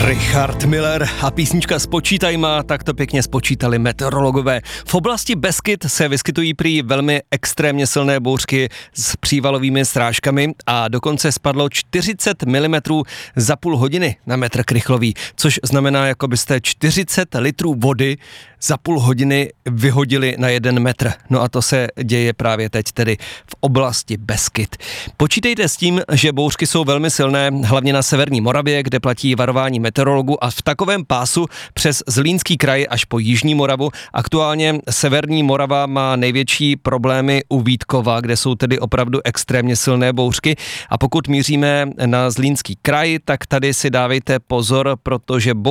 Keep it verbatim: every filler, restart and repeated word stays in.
Richard Miller a písnička Spočítaj má, tak to pěkně spočítali meteorologové. V oblasti Beskyd se vyskytují prý velmi extrémně silné bouřky s přívalovými srážkami a dokonce spadlo čtyřicet milimetrů za půl hodiny na metr krychlový, což znamená, jako byste čtyřicet litrů vody za půl hodiny vyhodili na jeden metr. No a to se děje právě teď tedy v oblasti Beskyd. Počítejte s tím, že bouřky jsou velmi silné, hlavně na severní Moravě, kde platí varování meteorologů, a v takovém pásu přes Zlínský kraj až po jižní Moravu. Aktuálně severní Morava má největší problémy u Vítkova, kde jsou tedy opravdu extrémně silné bouřky. A pokud míříme na Zlínský kraj, tak tady si dávejte pozor, protože bouřky